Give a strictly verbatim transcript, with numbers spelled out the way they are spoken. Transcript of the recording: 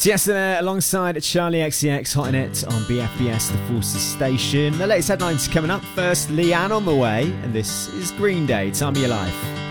Tiesto there alongside Charlie X C X, Hot in It on B F B S, the Forces Station. The latest headlines coming up. First, Leanne on the way, and this is Green Day, Time of Your Life.